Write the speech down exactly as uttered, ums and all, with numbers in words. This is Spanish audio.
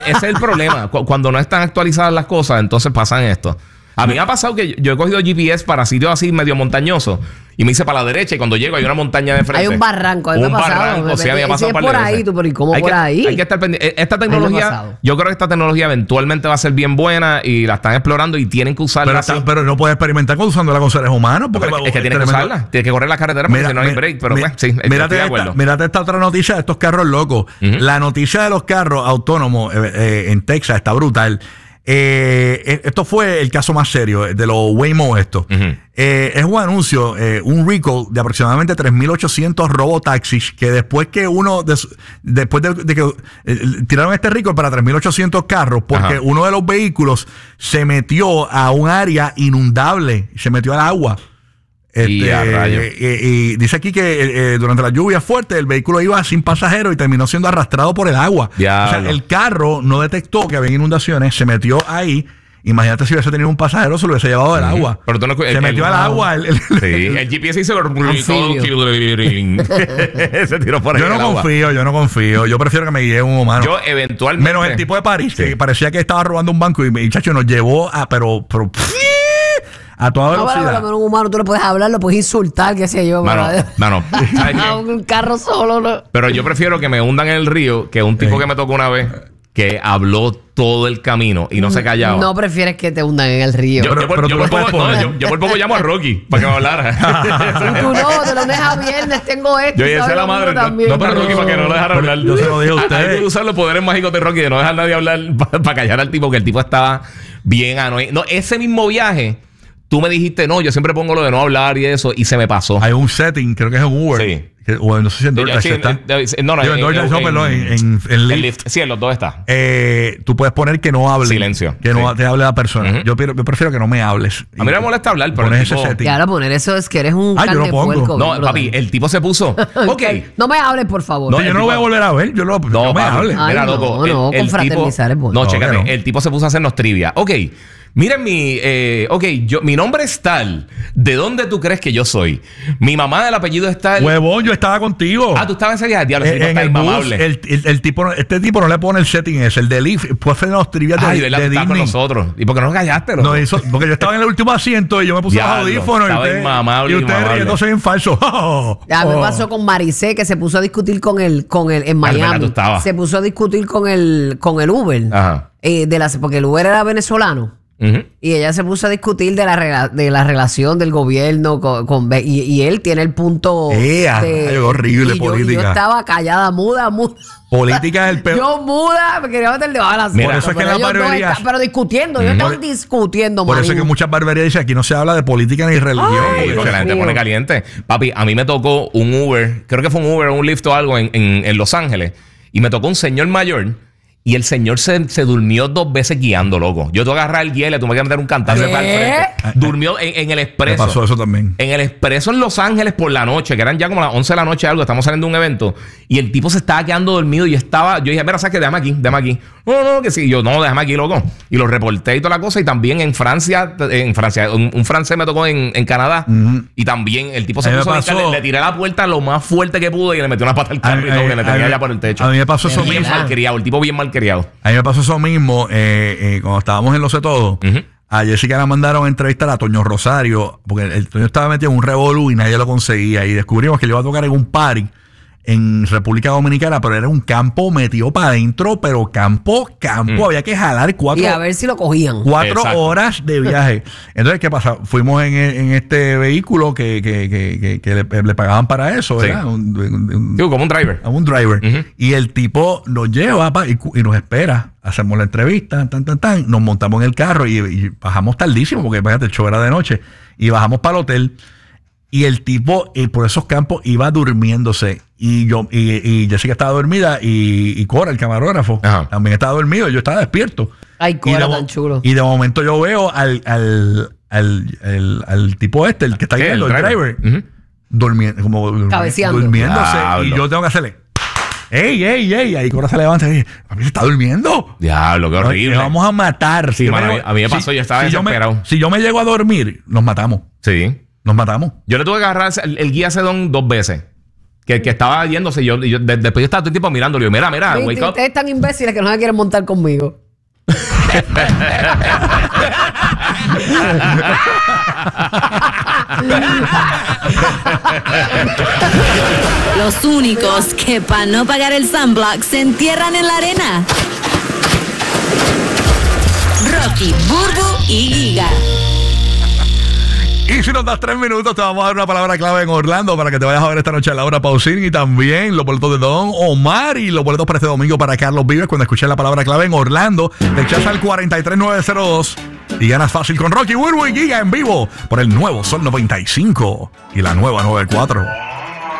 ese es el problema. Cuando no están actualizadas las cosas, entonces pasan esto. A mí me ha pasado que yo he cogido G P S para sitios así medio montañosos y me hice para la derecha y cuando llego hay una montaña de frente. Hay un barranco. Un barranco. Sí, había pasado por ahí, tú, pero ¿y cómo por ahí? Hay que estar pendiente. Esta tecnología, yo creo que esta tecnología eventualmente va a ser bien buena y la están explorando y tienen que usarla. Pero, así. pero no puedes experimentar con usándola con seres humanos. Porque es, es que tienes que usarla. Tienes que correr la carretera porque mira, si no hay mira, break. Pero mira, pues, sí, mírate, estoy de esta, mírate esta otra noticia de estos carros locos. Uh-huh. La noticia de los carros autónomos eh, eh, en Texas está brutal. Eh, esto fue el caso más serio de los Waymo esto. Uh-huh. eh, es un anuncio, eh, un recall de aproximadamente tres mil ochocientos robotaxis que después que uno de, después de, de que eh, tiraron este recall para tres mil ochocientos carros porque uh-huh. uno de los vehículos se metió a un área inundable, se metió al agua. Este, y, a rayo. Y, y, y dice aquí que eh, durante la lluvia fuerte el vehículo iba sin pasajeros y terminó siendo arrastrado por el agua. Diablo. O sea, el carro no detectó que había inundaciones, se metió ahí. Imagínate si hubiese tenido un pasajero, se lo hubiese llevado del uh-huh. agua. Pero tú no, se el, metió el, al agua. El, el, sí, el, el G P S hizo se tiró por ahí. Yo no confío, agua. yo no confío. Yo prefiero que me guíe un humano. Yo eventualmente. Menos el tipo de París, sí. que parecía que estaba robando un banco y, y chacho, nos llevó a. Pero. pero a toda velocidad. No, pero un humano tú le puedes hablar, lo puedes insultar, qué sé yo. Mano, mano, a un carro solo. No. Pero yo prefiero que me hundan en el río que un tipo sí. que me tocó una vez que habló todo el camino y no se callaba. No prefieres que te hundan en el río. Yo, pero, yo, pero yo, tú yo, por poco, no, yo, yo por poco llamo a Rocky para que me hablara. Tú no, de lunes a viernes tengo esto. Yo hice la madre también. No, pero Rocky para que no lo dejara hablar. Yo se lo dije a usted. Hay que usar los poderes mágicos de Rocky de no dejar a nadie hablar para pa callar al tipo, que el tipo estaba bien anoye. No, ese mismo viaje tú me dijiste, no, yo siempre pongo lo de no hablar y eso, y se me pasó. Hay un setting, creo que es en Uber. Sí. Que, o no sé si en DoorDash sí, está. En, no, no, Digo, en DoorDash no, perdón, en, en, en Lyft. Lyft. Sí, en los dos está. Eh, tú puedes poner que no hable. Silencio. Que no sí. te hable la persona. Uh-huh. yo, yo prefiero que no me hables. A mí no me molesta hablar, pero pones el tipo... ese setting. Y ahora poner eso es que eres un ah, carne puerco. No, papi, el tipo se puso... Ok. No me hables, por favor. No, yo no lo voy a volver a ver. Yo lo, no, no me hables. Ay, mira, no, loco. no, el, el confraternizar tipo, es bueno. No, chécate. No. El tipo se puso a hacernos trivia. Ok. Miren mi... Eh, ok, yo, mi nombre es tal. ¿De dónde tú crees que yo soy? Mi mamá del apellido es tal. Huevón, yo estaba contigo. Ah, tú estabas ese día. Diablo, en, en el bus, el, el, el tipo, este tipo no le pone el setting ese. El de Lyft. Puede hacer los trivias de, Ay, ¿verdad? de Disney. Con nosotros. ¿Y por qué no nos callaste? Loco? No hizo, porque yo estaba en el último asiento y yo me puse Diablo, los audífonos. estaba y ustedes inmamable, y ustedes riéndose bien falso. Oh, ya me oh. pasó con Maricé, que se puso a discutir con el, con el en Miami. Se puso a discutir con el, con el Uber. Ajá. Eh, de la, porque el Uber era venezolano. Uh-huh. Y ella se puso a discutir de la, rela, de la relación del gobierno con, con y, y él tiene el punto eh, de, ay, horrible y política. Yo, yo estaba callada, muda, muda. Política es el peor. Yo muda, me quería meter debajo de las Por eso es que en las barberías... Pero discutiendo, ellos estaban por, discutiendo, Por manín. eso es que muchas barberías dicen aquí no se habla de política ni religión. Ay, porque la gente pone caliente. Papi, a mí me tocó un Uber, creo que fue un Uber o un Lyft o algo en, en, en Los Ángeles, y me tocó un señor mayor. Y el señor se, se durmió dos veces guiando, loco. Yo tuve que agarrar el guía y le tuve que meter un cantazo para el frente. Durmió en, en el expreso. Me pasó eso también. En el expreso en Los Ángeles por la noche, que eran ya como las once de la noche algo. Estamos saliendo de un evento. Y el tipo se estaba quedando dormido. Y yo estaba... Yo dije, mira, ¿sabes qué? Déjame aquí, déjame aquí. No, no, que sí. Yo, no, déjame aquí, loco. Y lo reporté y toda la cosa. Y también en Francia... En Francia... Un, un francés me tocó en, en Canadá. Uh-huh. Y también el tipo se puso a brincar, le, le tiré la puerta lo más fuerte que pudo. Y le metí una pata al carro y todo. Que le tenía ya por el techo. A mí me pasó eso mismo. Bien malcriado. El tipo bien malcriado. A mí me pasó eso mismo eh, eh, cuando estábamos en Lo Sé Todo. Uh-huh. A Jessica la mandaron a entrevistar a Toño Rosario, porque el, el Toño estaba metido en un revolú y nadie lo conseguía. Y descubrimos que le iba a tocar en un party en República Dominicana, pero era un campo metido para adentro, pero campo, campo. Mm. Había que jalar cuatro... Y a ver si lo cogían. Cuatro Exacto. horas de viaje. Entonces, ¿qué pasa? Fuimos en, en este vehículo que, que, que, que, que le, le pagaban para eso, ¿verdad? Sí. Un, un, un, Digo, como un driver. Un driver. Uh-huh. Y el tipo nos lleva pa, y, y nos espera. Hacemos la entrevista, tan, tan, tan. Nos montamos en el carro y, y bajamos tardísimo, porque fíjate, el show era de noche. Y bajamos para el hotel. Y el tipo, y por esos campos, iba durmiéndose. Y yo y, y Jessica estaba dormida. Y, y Cora, el camarógrafo, Ajá. también estaba dormido. Yo estaba despierto. Ay, Cora, de, tan chulo. Y de momento yo veo al, al, al, al, al tipo este, el que está guiando, el, el driver, driver uh-huh. durmiendo, como cabeceando, durmiéndose. Diablo. Y yo tengo que hacerle, ¡ey, ey, ey! Ahí Cora se levanta y dice, a mí se está durmiendo. Diablo, qué horrible. Nos vamos a matar. Sí, si mano, me, a mí me pasó, si, yo estaba si desesperado. Yo me, si yo me llego a dormir, nos matamos. Sí. Nos matamos. Yo le tuve que agarrar el, el guía Sedón dos veces. que, que estaba yéndose. Yo, yo de, después yo estaba todo el tiempo mirándolo. Y yo, mira, mira, wake up. Ustedes tan imbéciles que no se quieren montar conmigo. Los únicos que para no pagar el sunblock se entierran en la arena. Rocky, Burbu y Giga. Y si nos das tres minutos, te vamos a dar una palabra clave en Orlando para que te vayas a ver esta noche a Laura Pausini y también los boletos de Don Omar y los boletos para este domingo para Carlos Vives cuando escuches la palabra clave en Orlando. Te echas al cuarenta y tres nueve cero dos y ganas fácil con Rocky, Burbu y Giga en vivo por el nuevo Sol noventa y cinco y la nueva noventa y cuatro.